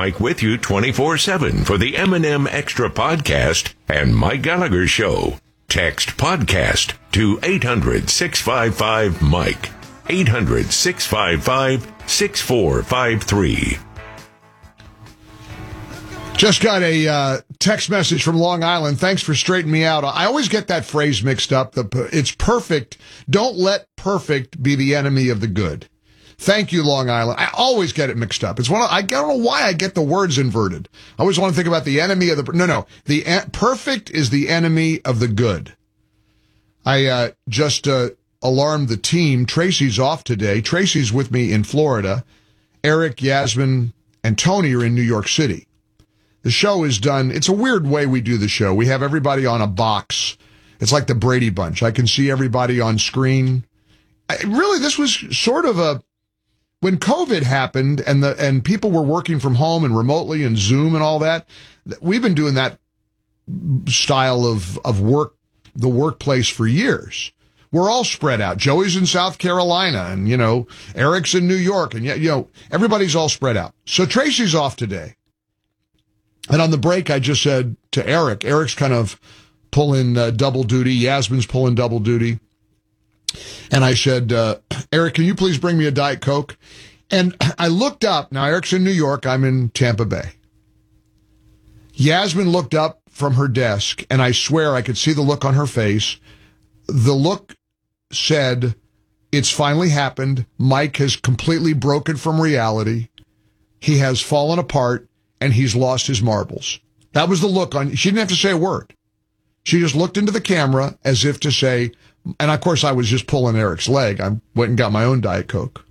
Mike with you 24/7 for the M&M Extra Podcast and Mike Gallagher Show. Text podcast to 800-655-MIKE. 800-655-6453. Just got a text message from Long Island. Thanks for straightening me out. I always get that phrase mixed up. It's perfect. Don't let perfect be the enemy of the good. Thank you, Long Island. I always get it mixed up. I don't know why I get the words inverted. I always want to think about the enemy of the... No. The perfect is the enemy of the good. I just alarmed the team. Tracy's off today. Tracy's with me in Florida. Eric, Yasmin, and Tony are in New York City. The show is done. It's a weird way we do the show. We have everybody on a box. It's like the Brady Bunch. I can see everybody on screen. Really, this was sort of when COVID happened and people were working from home and remotely and Zoom and all that, we've been doing that style of work, the workplace for years. We're all spread out. Joey's in South Carolina and, Eric's in New York and, everybody's all spread out. So Tracy's off today. And on the break, I just said to Eric's kind of pulling double duty. Yasmin's pulling double duty. And I said, Eric, can you please bring me a Diet Coke? And I looked up. Now, Eric's in New York. I'm in Tampa Bay. Yasmin looked up from her desk, and I swear I could see the look on her face. The look said, it's finally happened. Mike has completely broken from reality. He has fallen apart, and he's lost his marbles. That was the look on. She didn't have to say a word. She just looked into the camera as if to say, and of course I was just pulling Eric's leg. I went and got my own Diet Coke.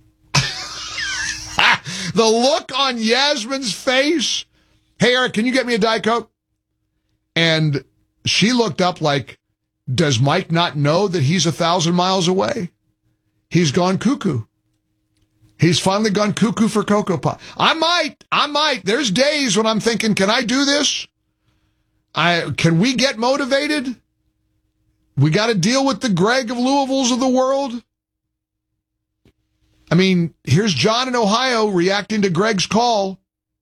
The look on Yasmin's face. Hey, Eric, can you get me a Diet Coke? And she looked up like, does Mike not know that he's 1,000 miles away? He's gone cuckoo. He's finally gone cuckoo for Cocoa Pop. I might. There's days when I'm thinking, can I do this? Can we get motivated? We got to deal with the Greg of Louisville's of the world. I mean, here's John in Ohio reacting to Greg's call.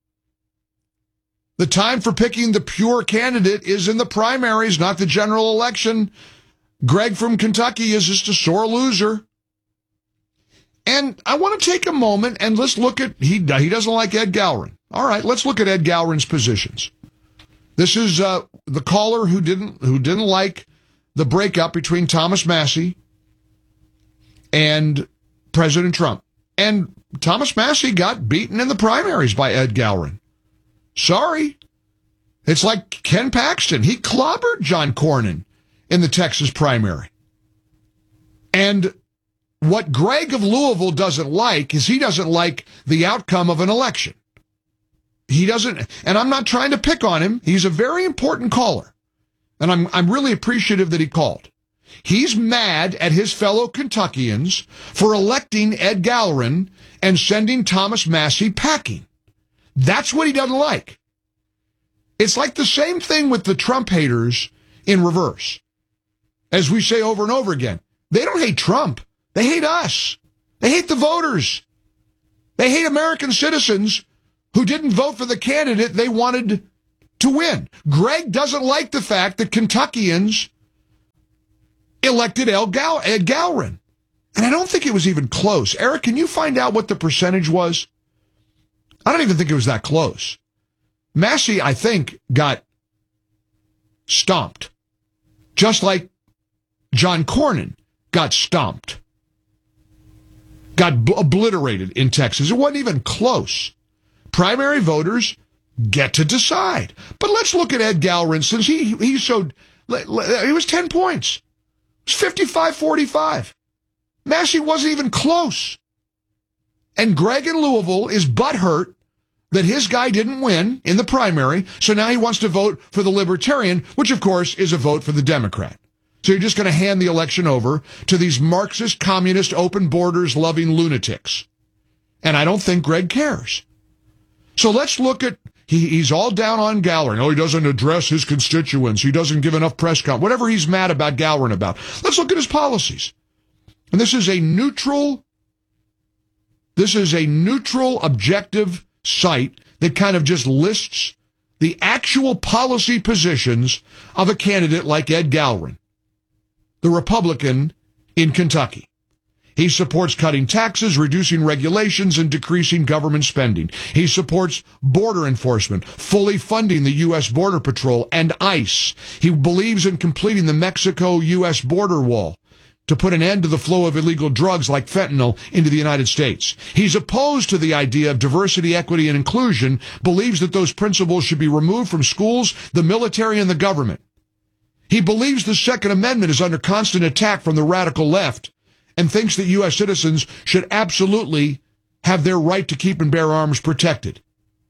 The time for picking the pure candidate is in the primaries, not the general election. Greg from Kentucky is just a sore loser. And I want to take a moment and let's look at, he doesn't like Ed Gowron. All right, let's look at Ed Gowron's positions. This is the caller who didn't like the breakup between Thomas Massie and President Trump. And Thomas Massie got beaten in the primaries by Ed Gowron. Sorry. It's like Ken Paxton. He clobbered John Cornyn in the Texas primary. And what Greg of Louisville doesn't like is he doesn't like the outcome of an election. He doesn't, and I'm not trying to pick on him. He's a very important caller. And I'm really appreciative that he called. He's mad at his fellow Kentuckians for electing Ed Gowron and sending Thomas Massie packing. That's what he doesn't like. It's like the same thing with the Trump haters in reverse. As we say over and over again, they don't hate Trump. They hate us. They hate the voters. They hate American citizens who didn't vote for the candidate they wanted to win. Greg doesn't like the fact that Kentuckians elected Ed Gowron. And I don't think it was even close. Eric, can you find out what the percentage was? I don't even think it was that close. Massie, I think, got stomped. Just like John Cornyn got stomped. Got obliterated in Texas. It wasn't even close. Primary voters get to decide. But let's look at Ed Gowron, since he was 10 points. It was 55-45. Massie wasn't even close. And Greg in Louisville is butthurt that his guy didn't win in the primary, so now he wants to vote for the Libertarian, which of course is a vote for the Democrat. So you're just going to hand the election over to these Marxist, communist, open borders loving lunatics. And I don't think Greg cares. So let's look at, he's all down on Gowron. Oh, he doesn't address his constituents. He doesn't give enough press conference. Whatever he's mad about Gowron about. Let's look at his policies. And this is a neutral, objective site that kind of just lists the actual policy positions of a candidate like Ed Galrin, the Republican in Kentucky. He supports cutting taxes, reducing regulations, and decreasing government spending. He supports border enforcement, fully funding the U.S. Border Patrol and ICE. He believes in completing the Mexico-U.S. border wall to put an end to the flow of illegal drugs like fentanyl into the United States. He's opposed to the idea of diversity, equity, and inclusion, believes that those principles should be removed from schools, the military, and the government. He believes the Second Amendment is under constant attack from the radical left, and thinks that U.S. citizens should absolutely have their right to keep and bear arms protected.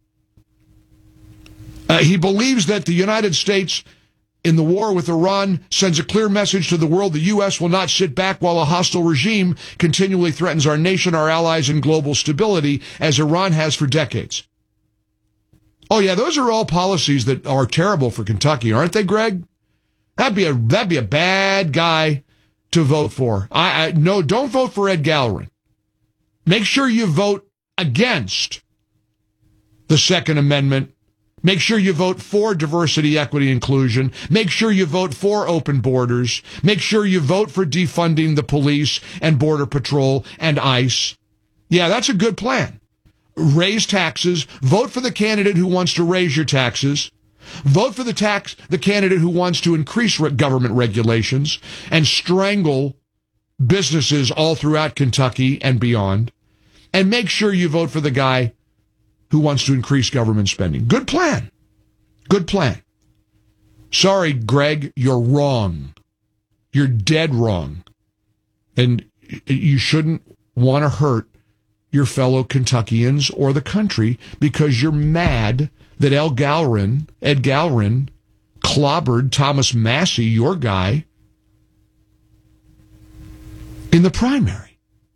He believes that the United States, in the war with Iran, sends a clear message to the world: the U.S. will not sit back while a hostile regime continually threatens our nation, our allies, and global stability, as Iran has for decades. Oh, yeah, those are all policies that are terrible for Kentucky, aren't they, Greg? That'd be a bad guy to vote for. No, don't vote for Ed Galrin. Make sure you vote against the Second Amendment. Make sure you vote for diversity, equity, inclusion. Make sure you vote for open borders. Make sure you vote for defunding the police and Border Patrol and ICE. Yeah, that's a good plan. Raise taxes. Vote for the candidate who wants to raise your taxes. Vote for the candidate who wants to increase government regulations and strangle businesses all throughout Kentucky and beyond. And make sure you vote for the guy who wants to increase government spending. Good plan. Good plan. Sorry, Greg, you're wrong. You're dead wrong. And you shouldn't want to hurt your fellow Kentuckians or the country because you're mad that Ed Galrin clobbered Thomas Massie, your guy, in the primary.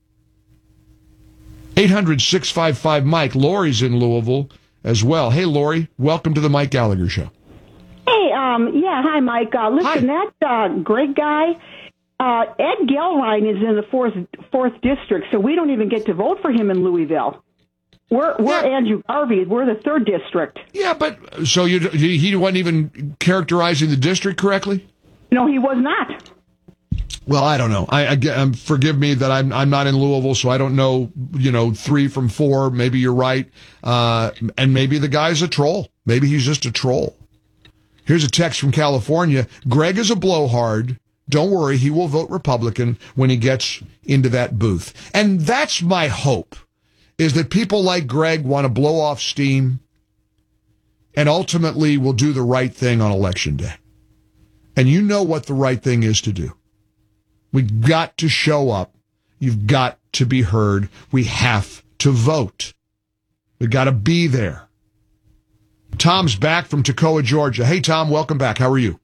800-655-Mike. Lori's in Louisville as well. Hey, Lori, welcome to the Mike Gallagher Show. Hey, hi, Mike. Listen, Hi. That Greg guy, Ed Galrin is in the fourth district, so we don't even get to vote for him in Louisville. We're Andrew Garvey. We're the 3rd district. Yeah, but so he wasn't even characterizing the district correctly? No, he was not. Well, I don't know. I forgive me that I'm not in Louisville, so I don't know. 3 from 4. Maybe you're right, and maybe the guy's a troll. Maybe he's just a troll. Here's a text from California. Greg is a blowhard. Don't worry, he will vote Republican when he gets into that booth. And that's my hope, is that people like Greg want to blow off steam and ultimately will do the right thing on Election Day. And you know what the right thing is to do. We've got to show up. You've got to be heard. We have to vote. We've got to be there. Tom's back from Toccoa, Georgia. Hey, Tom, welcome back. How are you?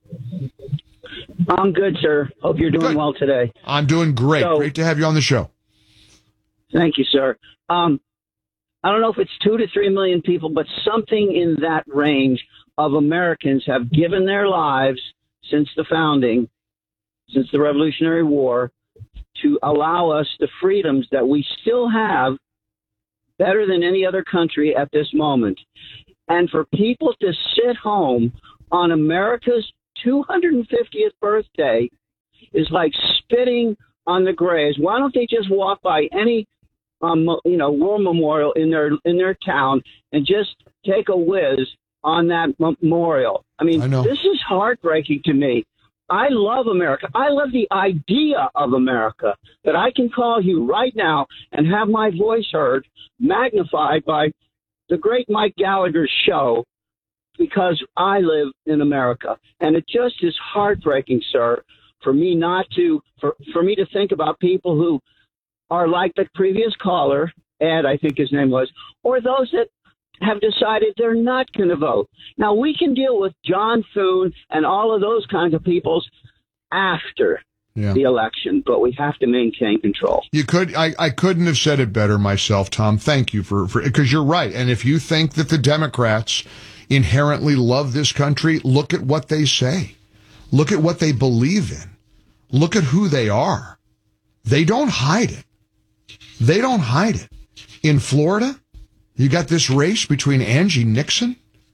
I'm good, sir. Hope you're doing well today. I'm doing great. Great to have you on the show. Thank you, sir. I don't know if it's 2 to 3 million people, but something in that range of Americans have given their lives since the founding, since the Revolutionary War, to allow us the freedoms that we still have better than any other country at this moment. And for people to sit home on America's 250th birthday is like spitting on the graves. Why don't they just walk by any war memorial in their town and just take a whiz on that memorial? I mean, this is heartbreaking to me. I love America. I love the idea of America, that I can call you right now and have my voice heard, magnified by the great Mike Gallagher show, because I live in America. And it just is heartbreaking, sir, for me for me to think about people who are like the previous caller, Ed, I think his name was, or those that have decided they're not going to vote. Now, we can deal with John Thune and all of those kinds of people after the election, but we have to maintain control. I couldn't have said it better myself, Tom. Thank you for because you're right. And if you think that the Democrats inherently love this country, look at what they say. Look at what they believe in. Look at who they are. They don't hide it. They don't hide it. In Florida, You got this race between Angie Nixon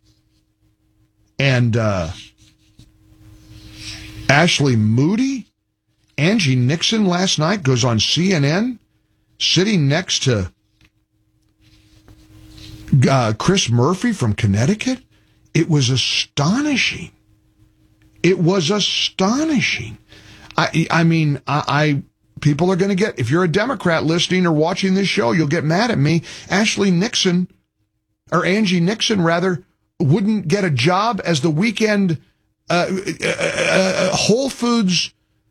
and Ashley Moody. Angie Nixon last night goes on CNN, sitting next to Chris Murphy from Connecticut. It was astonishing. It was astonishing. I mean, people are going to get, if you're a Democrat listening or watching this show, you'll get mad at me. Angie Nixon, rather, wouldn't get a job as the weekend Whole Foods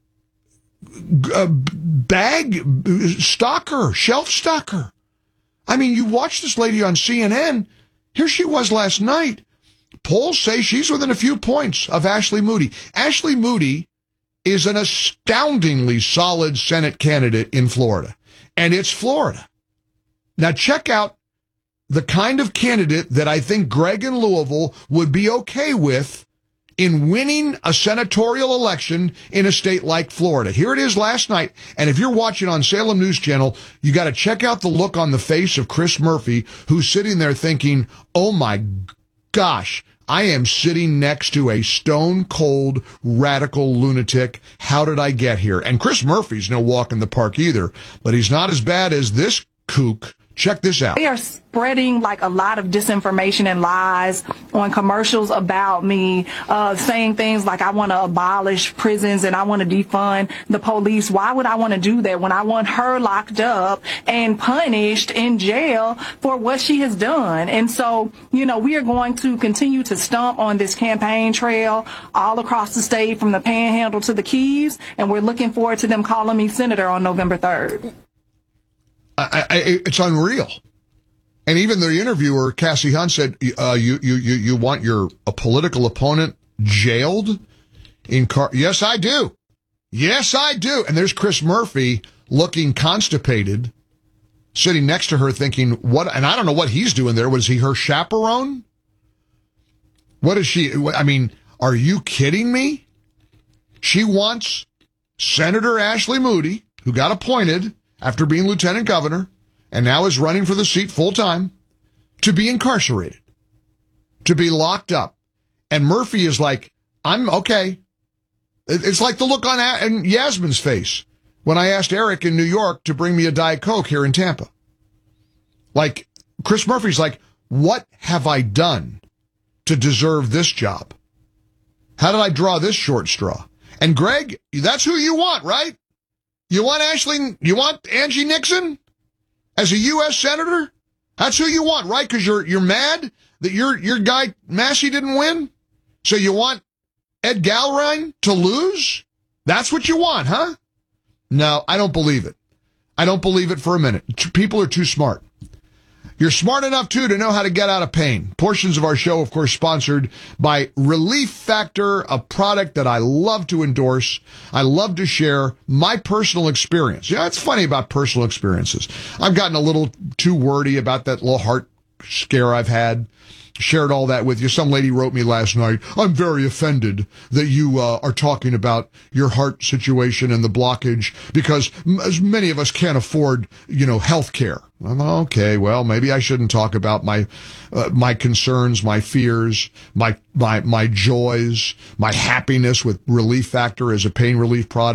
bag stocker, shelf stocker. I mean, you watch this lady on CNN. Here she was last night. Polls say she's within a few points of Ashley Moody. Ashley Moody is an astoundingly solid Senate candidate in Florida, and it's Florida. Now check out the kind of candidate that I think Greg in Louisville would be okay with in winning a senatorial election in a state like Florida. Here it is last night, and if you're watching on Salem News Channel, you got to check out the look on the face of Chris Murphy, who's sitting there thinking, oh my gosh, I am sitting next to a stone-cold radical lunatic. How did I get here? And Chris Murphy's no walk in the park either, but he's not as bad as this kook. Check this out. They are spreading like a lot of disinformation and lies on commercials about me, saying things like I want to abolish prisons and I want to defund the police. Why would I want to do that when I want her locked up and punished in jail for what she has done? And so, you know, we are going to continue to stomp on this campaign trail all across the state from the Panhandle to the Keys, and we're looking forward to them calling me senator on November 3rd. It's unreal. And even the interviewer, Cassie Hunt, said, you want a political opponent jailed in car? Yes, I do. Yes, I do. And there's Chris Murphy looking constipated, sitting next to her thinking, what? And I don't know what he's doing there. Was he her chaperone? What is she? I mean, are you kidding me? She wants Senator Ashley Moody, who got appointed after being lieutenant governor and now is running for the seat full time, to be incarcerated, to be locked up. And Murphy is like, I'm okay. It's like the look on Yasmin's face when I asked Eric in New York to bring me a Diet Coke here in Tampa. Like, Chris Murphy's like, what have I done to deserve this job? How did I draw this short straw? And Greg, that's who you want, right? You want Angie Nixon as a U.S. senator? That's who you want, right? Because you're mad that your guy Massey didn't win? So you want Ed Galrein to lose? That's what you want, huh? No, I don't believe it. I don't believe it for a minute. People are too smart. You're smart enough, too, to know how to get out of pain. Portions of our show, of course, sponsored by Relief Factor, a product that I love to endorse. I love to share my personal experience. You know, it's funny about personal experiences. I've gotten a little too wordy about that little heart scare I've had. Shared all that with you. Some lady wrote me last night, I'm very offended that you are talking about your heart situation and the blockage because as many of us can't afford, health care. I'm okay, well, maybe I shouldn't talk about my concerns, my fears, my joys, my happiness with Relief Factor as a pain relief product.